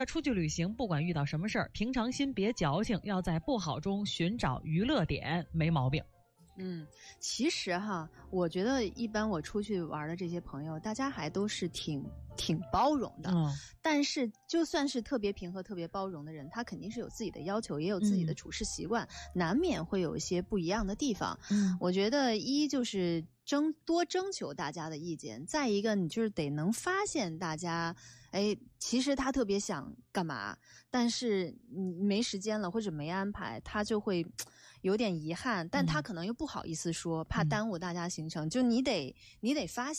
出去旅行，不管遇到什么事儿，平常心别矫情，要在不好中寻找娱乐点，没毛病。 其实哈，我觉得一般我出去玩的这些朋友，大家还都是挺包容的。但是就算是特别平和、特别包容的人，他肯定是有自己的要求，也有自己的处事习惯，难免会有一些不一样的地方。我觉得就是多征求大家的意见，再一个你就是得能发现大家，其实他特别想干嘛，但是你没时间了或者没安排，他就会有点遗憾，但他可能又不好意思说，怕耽误大家行程，就你得发现。